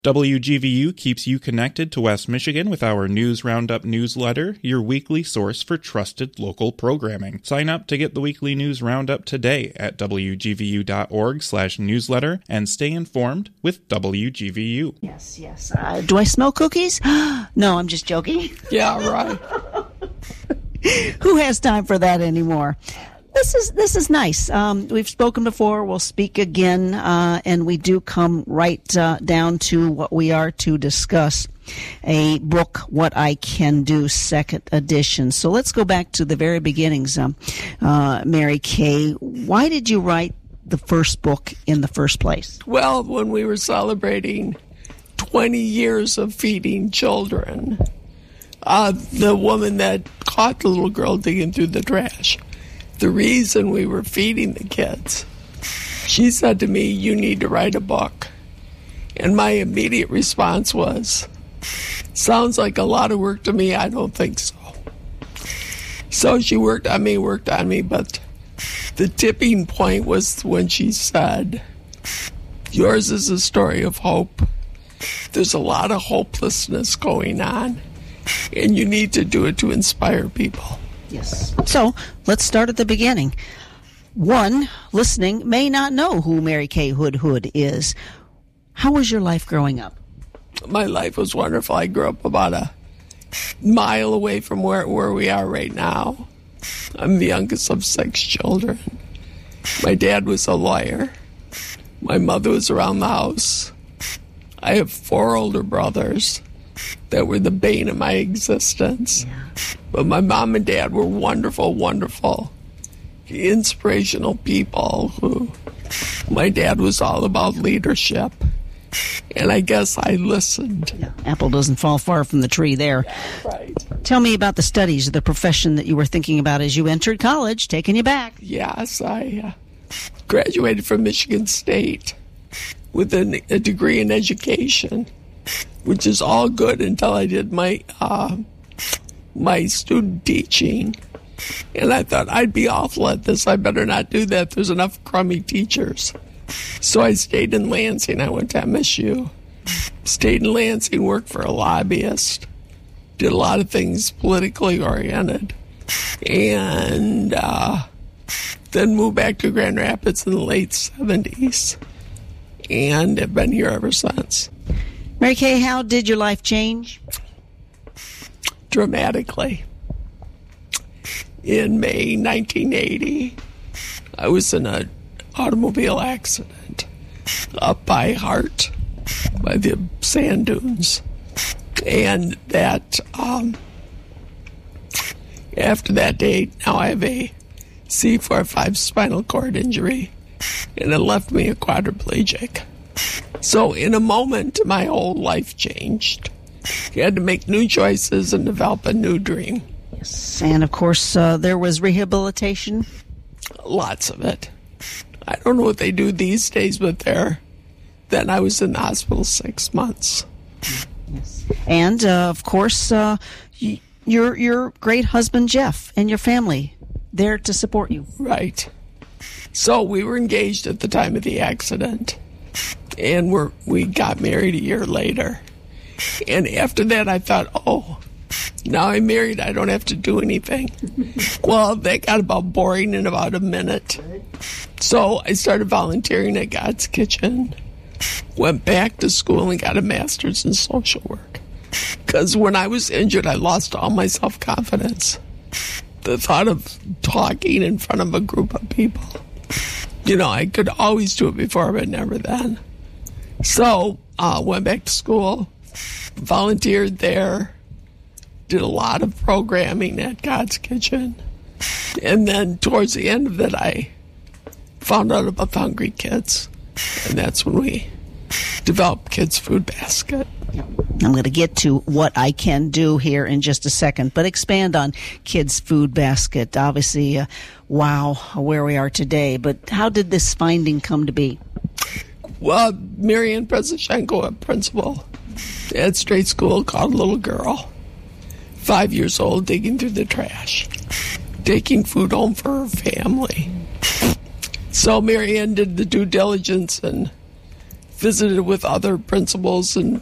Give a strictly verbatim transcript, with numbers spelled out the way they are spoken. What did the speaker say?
W G V U keeps you connected to West Michigan with our News Roundup newsletter, your weekly source for trusted local programming. Sign up to get the weekly News Roundup today at W G V U dot org slash newsletter and stay informed with W G V U. Yes, yes. Uh, do I smell cookies? No, I'm just joking. Yeah, right. Who has time for that anymore? This is this is nice. Um, we've spoken before. We'll speak again, uh, and we do come right uh, down to what we are to discuss. A book, What I Can Do, second edition. So let's go back to the very beginnings. Um, uh, Mary Kay, why did you write the first book in the first place? Well, when we were celebrating twenty years of feeding children, uh, the woman that caught the little girl digging through the trash, the reason we were feeding the kids, she said to me, "You need to write a book." And my immediate response was, "Sounds like a lot of work to me. I don't think so." So she worked on me, worked on me, but the tipping point was when she said, "Yours is a story of hope. There's a lot of hopelessness going on, and you need to do it to inspire people." Yes. So let's start at the beginning. One listening may not know who Mary Kay Hood Hood is. How was your life growing up? My life was wonderful. I grew up about a mile away from where, where we are right now. I'm the youngest of six children. My dad was a lawyer. My mother was around the house. I have four older brothers that were the bane of my existence. Yeah. But my mom and dad were wonderful, wonderful, inspirational people who, my dad was all about leadership. And I guess I listened. Yeah. Apple doesn't fall far from the tree there. Yeah, right. Tell me about the studies, the profession that you were thinking about as you entered college, taking you back. Yes, I uh, graduated from Michigan State with an, a degree in education, which is all good until I did my uh, my student teaching. And I thought, I'd be awful at this. I better not do that. There's enough crummy teachers. So I stayed in Lansing. I went to M S U. Stayed in Lansing, worked for a lobbyist. Did a lot of things politically oriented. And uh, then moved back to Grand Rapids in the late seventies. And have been here ever since. Mary Kay, how did your life change? Dramatically. In May nineteen eighty, I was in an automobile accident up by Hart, by the sand dunes. And that, um, after that date, now I have a C four five spinal cord injury, and it left me a quadriplegic. So in a moment, my whole life changed. You had to make new choices and develop a new dream. Yes, and of course, uh, there was rehabilitation. Lots of it. I don't know what they do these days, but there. Then I was in the hospital six months. Yes. And, uh, of course, uh, y- your your great husband, Jeff, and your family there to support you. Right. So we were engaged at the time of the accident, and we're, we got married a year later. And after that, I thought, oh, now I'm married, I don't have to do anything. Well, that got about boring in about a minute. So I started volunteering at God's Kitchen, went back to school and got a master's in social work. Because when I was injured, I lost all my self-confidence. The thought of talking in front of a group of people, you know, I could always do it before, but never then. So uh, went back to school, volunteered there, did a lot of programming at God's Kitchen. And then towards the end of it, I found out about the Hungry Kids. And that's when we developed Kids Food Basket. I'm going to get to what I can do here in just a second, but expand on Kids Food Basket. Obviously, uh, wow, where we are today. But how did this finding come to be? Well, Marianne Prezashenko, a principal at Straight School, called a little girl, five years old, digging through the trash, taking food home for her family. So Marianne did the due diligence and visited with other principals and